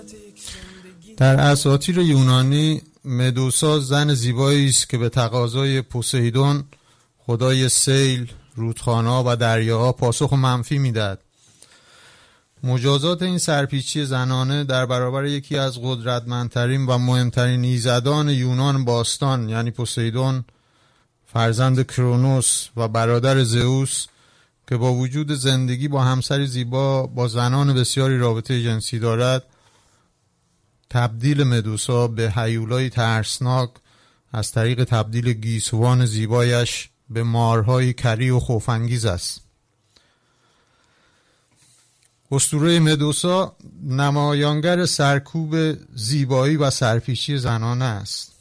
در اساطیر یونانی مدوسا زن زیبایی است که به تقاضای پوسیدون خدای سیل، رودخانه‌ها و دریاها پاسخ منفی میدهد. مجازات این سرپیچی زنانه در برابر یکی از قدرتمندترین و مهمترین ایزدان یونان باستان یعنی پوسیدون، فرزند کرونوس و برادر زئوس، که با وجود زندگی با همسری زیبا با زنان بسیاری رابطه جنسی دارد، تبدیل مدوسا به هیولای ترسناک از طریق تبدیل گیسوان زیبایش به مارهای کری و خوف‌انگیز است. اسطوره مدوسا نمایانگر سرکوب زیبایی و سرپیچی زنانه است.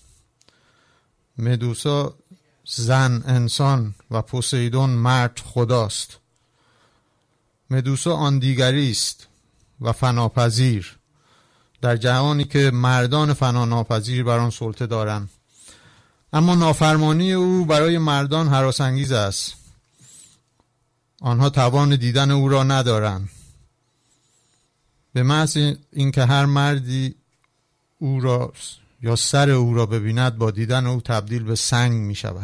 مدوسا زن انسان و پوسیدون مرد خداست. مدوسا آن دیگری است و فناپذیر در جهانی که مردان فناناپذیر بر آن سلطه دارند. اما نافرمانی او برای مردان هراس‌انگیز است. آنها توان دیدن او را ندارند. به محض اینکه هر مردی او را یا سر او را ببیند، با دیدن او تبدیل به سنگ می شود.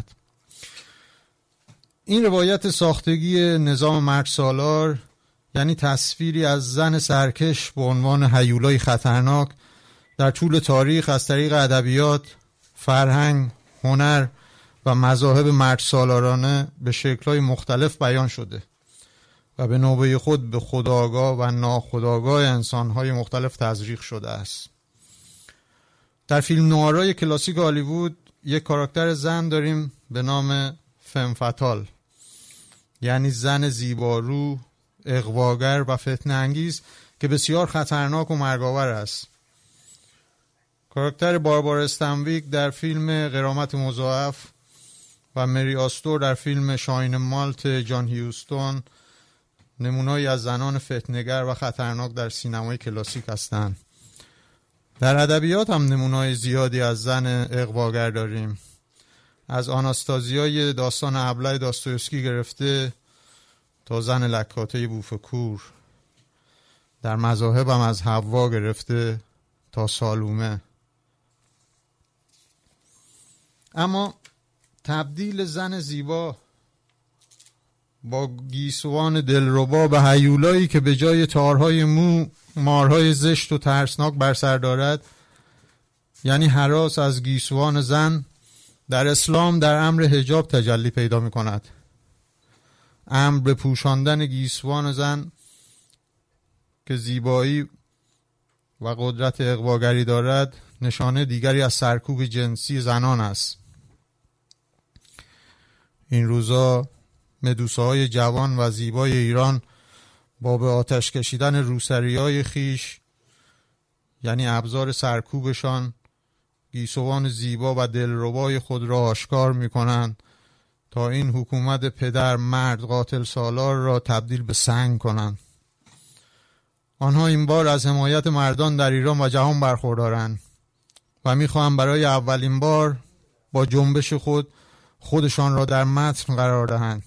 این روایت ساختگی نظام مرد سالار یعنی تصویری از زن سرکش به عنوان هیولای خطرناک در طول تاریخ از طریق ادبیات، فرهنگ، هنر و مذاهب مرد سالارانه به شکل‌های مختلف بیان شده و به نوبه خود به خودآگاه و ناخودآگاه انسان‌های مختلف تزریق شده است. در فیلم نوارای کلاسیک هالیوود یک کاراکتر زن داریم به نام فم فاتال، یعنی زن زیبارو، اغواگر و فتنه انگیز که بسیار خطرناک و مرگاور است. کاراکتر باربارا استنویک در فیلم غرامت مضاعف و مری آستور در فیلم شاین مالت جان هیوستون نمونه‌ای از زنان فتنه‌گر و خطرناک در سینمای کلاسیک هستند. در ادبیات هم نمونه‌های زیادی از زن اغواگر داریم، از آناستازیای داستان ابله داستویفسکی گرفته تا زن لکاته بوفکور، در مذاهب هم از حوا گرفته تا سالومه. اما تبدیل زن زیبا با گیسوان دلربا به هیولایی که به جای تارهای مو مارهای زشت و ترسناک بر سر دارد، یعنی هراس از گیسوان زن، در اسلام در امر حجاب تجلی پیدا می کند. امر به پوشاندن گیسوان زن که زیبایی و قدرت اغواگری دارد نشانه دیگری از سرکوب جنسی زنان است. این روزا مدوساهای جوان و زیبای ایران با به آتش کشیدن روسریای خیش یعنی ابزار سرکوبشان گیسوان زیبا و دلربای خود را آشکار می کنند تا این حکومت پدر مرد قاتل سالار را تبدیل به سنگ کنند. آنها این بار از حمایت مردان در ایران و جهان برخوردارند و می‌خواهند برای اولین بار با جنبش خودشان را در متن قرار دهند.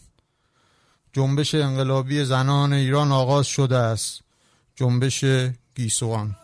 جنبش انقلابی زنان ایران آغاز شده است. جنبش گیسوان.